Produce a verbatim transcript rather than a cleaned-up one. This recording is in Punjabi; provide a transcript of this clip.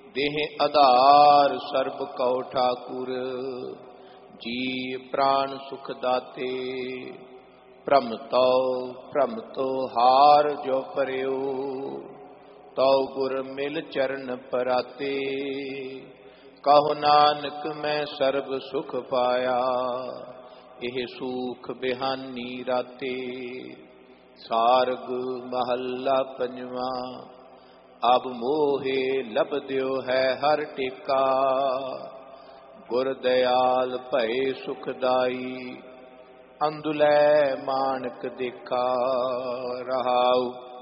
ਦੇਹ ਆਧਾਰ ਸਰਬ ਕਉ ਠਾਕੁਰ, ਜੀ ਪ੍ਰਾਣ ਸੁਖ ਦਾਤੇ। ਭ੍ਰਮ ਤਉ ਭ੍ਰਮ ਤੋ ਹਾਰ ਜੋ ਪਰਿਓ, ਤਉ ਗੁਰ ਮਿਲ ਚਰਨ ਪਰਾਤੇ। ਕਹੋ ਨਾਨਕ ਮੈਂ ਸਰਬ ਸੁਖ ਪਾਇਆ, ਇਹ ਸੂਖ ਬਿਹਾਨੀ ਰਾਤੇ। ਸਾਰਗ ਮਹੱਲਾ ਪੰਜਵਾਂ। ਅਬ ਮੋਹੇ ਲਬਦਿਓ ਹੈ ਹਰ ਟੇਕਾ, ਗੁਰ ਦਇਆਲ ਭਏ ਸੁਖਦਾਈ। ਅੰਦੁਲੈ ਮਾਨਕ ਦੇਖਾ ਰਹਾਉ।